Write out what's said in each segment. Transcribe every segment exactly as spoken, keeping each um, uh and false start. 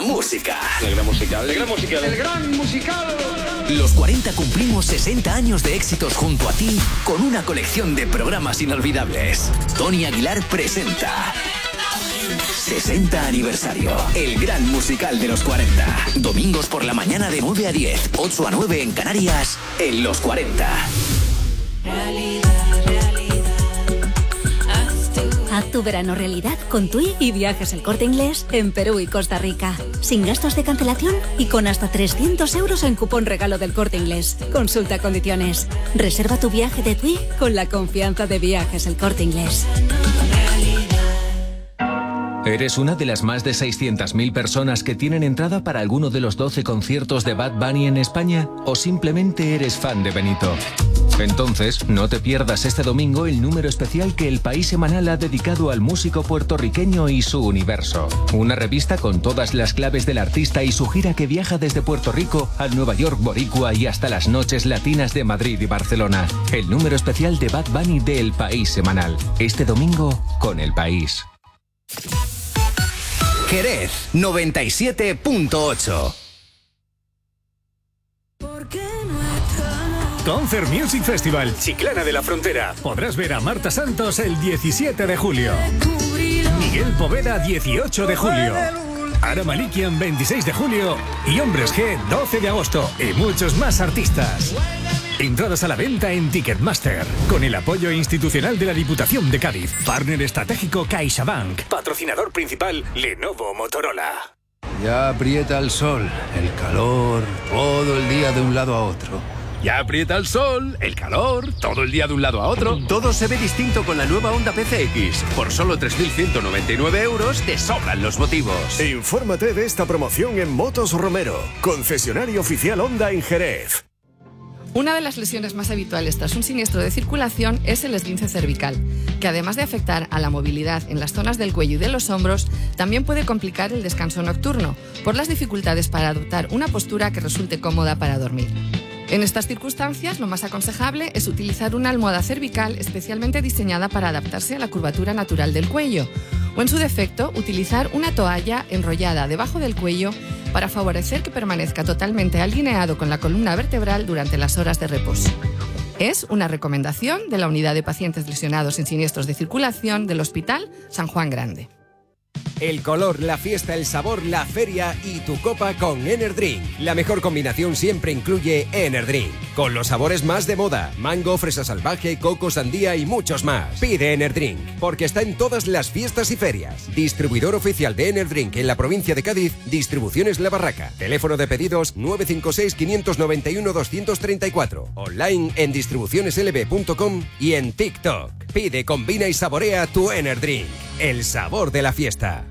música. El gran musical. El gran musical. El gran musical. Los cuarenta cumplimos sesenta años de éxitos junto a ti con una colección de programas inolvidables. Tony Aguilar presenta sesenta aniversario, el gran musical de los cuarenta. Domingos por la mañana de nueve a diez, ocho a nueve en Canarias, en Los cuarenta. Realidad, realidad, haz tu... Haz tu verano realidad con TUI y Viajes El Corte Inglés en Perú y Costa Rica. Sin gastos de cancelación y con hasta trescientos euros en cupón regalo del Corte Inglés. Consulta condiciones. Reserva tu viaje de TUI con la confianza de Viajes El Corte Inglés. ¿Eres una de las más de seiscientas mil personas que tienen entrada para alguno de los doce conciertos de Bad Bunny en España? ¿O simplemente eres fan de Benito? Entonces, no te pierdas este domingo el número especial que El País Semanal ha dedicado al músico puertorriqueño y su universo. Una revista con todas las claves del artista y su gira que viaja desde Puerto Rico al Nueva York boricua y hasta las noches latinas de Madrid y Barcelona. El número especial de Bad Bunny de El País Semanal. Este domingo con El País. Jerez noventa y siete punto ocho. Concert Music Festival Chiclana de la Frontera. Podrás ver a Marta Santos el diecisiete de julio. Miguel Poveda dieciocho de julio. Ara Malikian veintiséis de julio. Y Hombres G doce de agosto. Y muchos más artistas. Entradas a la venta en Ticketmaster, con el apoyo institucional de la Diputación de Cádiz. Partner estratégico CaixaBank. Patrocinador principal Lenovo Motorola. Ya aprieta el sol, el calor, todo el día de un lado a otro. Ya aprieta el sol, el calor, todo el día de un lado a otro. Todo se ve distinto con la nueva Honda P C X. Por solo tres mil ciento noventa y nueve euros te sobran los motivos. Infórmate de esta promoción en Motos Romero, concesionario oficial Honda en Jerez. Una de las lesiones más habituales tras un siniestro de circulación es el esguince cervical, que además de afectar a la movilidad en las zonas del cuello y de los hombros, también puede complicar el descanso nocturno, por las dificultades para adoptar una postura que resulte cómoda para dormir. En estas circunstancias, lo más aconsejable es utilizar una almohada cervical especialmente diseñada para adaptarse a la curvatura natural del cuello, o en su defecto, utilizar una toalla enrollada debajo del cuello para favorecer que permanezca totalmente alineado con la columna vertebral durante las horas de reposo. Es una recomendación de la Unidad de Pacientes Lesionados en Siniestros de Circulación del Hospital San Juan Grande. El color, la fiesta, el sabor, la feria y tu copa con Enerdrink. La mejor combinación siempre incluye Enerdrink, con los sabores más de moda: mango, fresa salvaje, coco, sandía y muchos más. Pide Enerdrink, porque está en todas las fiestas y ferias. Distribuidor oficial de Enerdrink en la provincia de Cádiz, Distribuciones La Barraca. Teléfono de pedidos nueve cinco seis, cinco nueve uno, dos tres cuatro. Online en distribuciones l b punto com y en TikTok. Pide, combina y saborea tu Enerdrink. El sabor de la fiesta.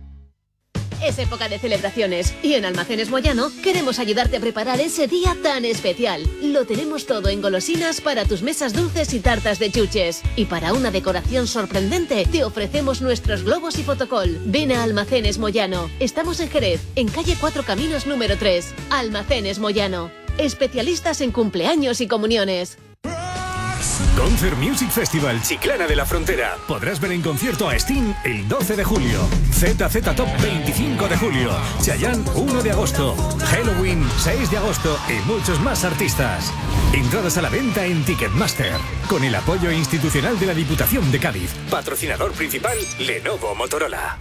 Es época de celebraciones y en Almacenes Moyano queremos ayudarte a preparar ese día tan especial. Lo tenemos todo en golosinas para tus mesas dulces y tartas de chuches. Y para una decoración sorprendente te ofrecemos nuestros globos y fotocol. Ven a Almacenes Moyano. Estamos en Jerez, en calle Cuatro Caminos número tres. Almacenes Moyano. Especialistas en cumpleaños y comuniones. Concert Music Festival Chiclana de la Frontera. Podrás ver en concierto a Sting el doce de julio, Z Z Top veinticinco de julio, Chayanne uno de agosto, Halloween seis de agosto y muchos más artistas. Entradas a la venta en Ticketmaster, con el apoyo institucional de la Diputación de Cádiz. Patrocinador principal Lenovo Motorola.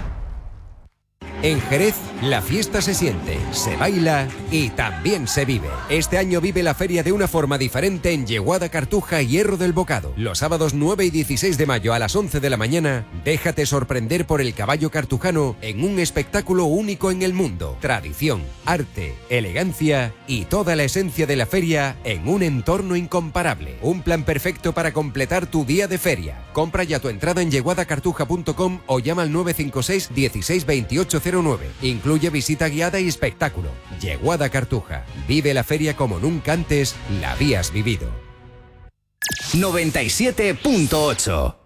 En Jerez, la fiesta se siente, se baila y también se vive. Este año vive la feria de una forma diferente en Yeguada, Cartuja y Hierro del Bocado. Los sábados nueve y dieciséis de mayo a las once de la mañana, déjate sorprender por el caballo cartujano en un espectáculo único en el mundo. Tradición, arte, elegancia y toda la esencia de la feria en un entorno incomparable. Un plan perfecto para completar tu día de feria. Compra ya tu entrada en yeguada cartuja punto com o llama al nueve cinco seis, dieciséis, veintiocho cero nueve. Incluye visita guiada y espectáculo. Yeguada Cartuja. Vive la feria como nunca antes la habías vivido. noventa y siete punto ocho.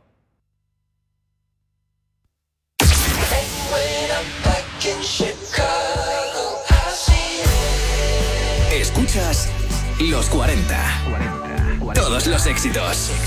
Escuchas Los cuarenta. Todos los éxitos.